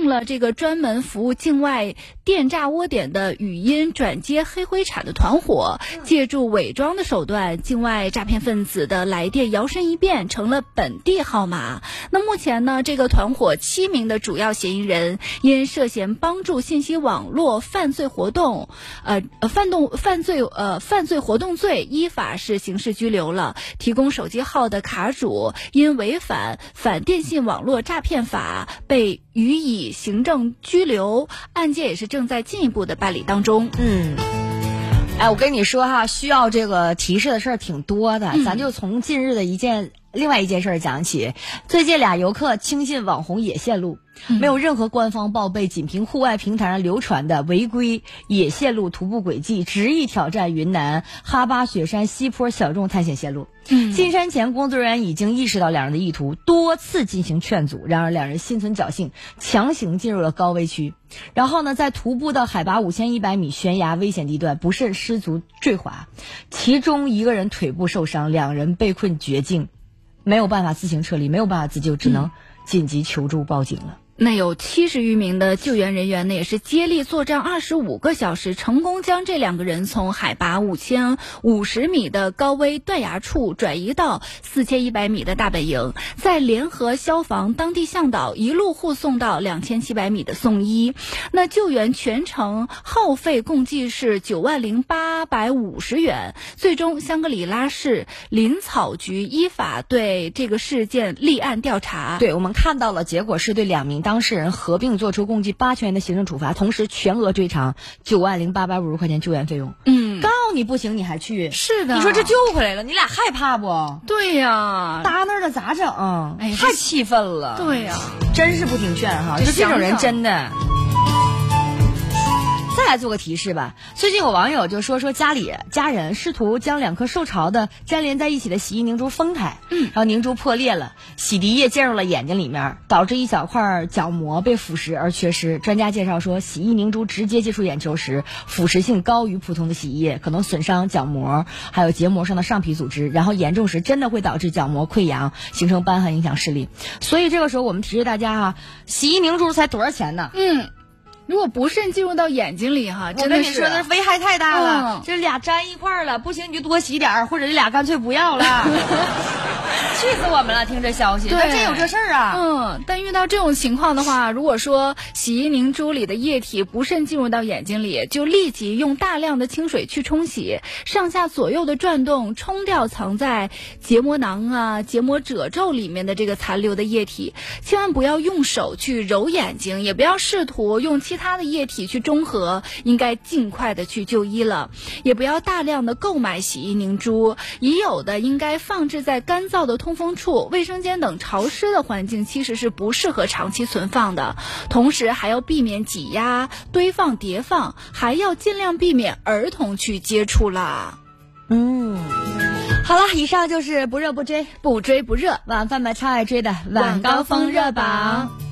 定了这个专门服务境外电诈窝点的语音转接黑灰产的团伙，借助伪装的手段，境外诈骗分子的来电摇身一变成了本地号码。那目前呢，这个团伙7名的主要嫌疑人因涉嫌帮助信息网络犯罪活动罪，依法是刑事拘留了。提供手机号的卡主因违反反电信网络诈骗法被予以行政拘留，案件也是正在进一步的办理当中。 我跟你说哈，需要这个提示的事儿挺多的，咱就从近日的另外一件事讲起。最近俩游客轻信网红野线路，没有任何官方报备，仅凭户外平台上流传的违规野线路徒步轨迹，执意挑战云南哈巴雪山西坡小众探险线路。进山前，工作人员已经意识到两人的意图，多次进行劝阻，然而两人心存侥幸，强行进入了高危区。然后呢，在徒步到海拔5100米悬崖危险地段，不慎失足坠滑，其中一个人腿部受伤，两人被困绝境，没有办法自行撤离，没有办法自救，只能紧急求助报警了。 那有70余名的救援人员呢，也是接力作战25个小时，成功将这2个人从海拔5050米的高危断崖处转移到4100米的大本营，再联合消防、当地向导一路护送到2700米的宋一。那救援全程耗费共计是90850元。最终，香格里拉市林草局依法对这个事件立案调查。 对，我们看到了结果是对2名当事人合并做出共计8000元的行政处罚，同时全额追偿90850块钱救援费用。告你不行你还去？ 是的， 你说这救回来了，你俩害怕不？ 对呀， 搭那儿了咋整？太气愤了。 对呀， 真是不听劝哈，就这种人真的。再来做个提示吧。最近有网友就说家人试图将2颗受潮的粘连在一起的洗衣凝珠分开，然后凝珠破裂了，洗涤液进入了眼睛里面，导致一小块角膜被腐蚀而缺失。专家介绍说，洗衣凝珠直接接触眼球时，腐蚀性高于普通的洗衣液，可能损伤角膜还有结膜上的上皮组织，然后严重时真的会导致角膜溃疡，形成瘢痕，影响视力。所以这个时候我们提示大家洗衣凝珠才多少钱呢？ 如果不慎进入到眼睛里哈，真的是， 我跟你说那危害太大了。这俩粘一块了，不行你就多洗点，或者这俩干脆不要了。气死我们了！听这消息，那真有这事儿啊。 但遇到这种情况的话，如果说洗衣凝珠里的液体不慎进入到眼睛里，就立即用大量的清水去冲洗，上下左右的转动，冲掉藏在结膜囊结膜褶皱里面的这个残留的液体。千万不要用手去揉眼睛，也不要试图用其他的液体去中和，应该尽快的去就医了。也不要大量的购买洗衣凝珠，已有的应该放置在干燥的通风处、卫生间等潮湿的环境，其实是不适合长期存放的。同时还要避免挤压、堆放、叠放，还要尽量避免儿童去接触啦。 好了，以上就是不热不追， 不追不热， 晚饭们超爱追的晚高峰热榜。